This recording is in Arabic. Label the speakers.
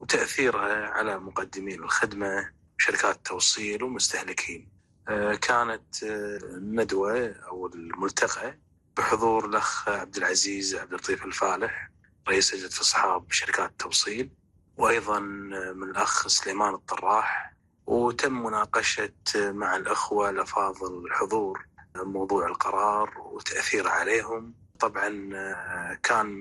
Speaker 1: وتأثيرها على مقدمين الخدمة، شركات التوصيل ومستهلكين. كانت الندوة أو الملتقى بحضور الأخ عبد العزيز عبد اللطيف الفالح رئيس لجنة أصحاب شركات التوصيل، وأيضا من الأخ سليمان الطراح، وتم مناقشة مع الأخوة الأفاضل الحضور موضوع القرار وتأثيره عليهم. طبعا كان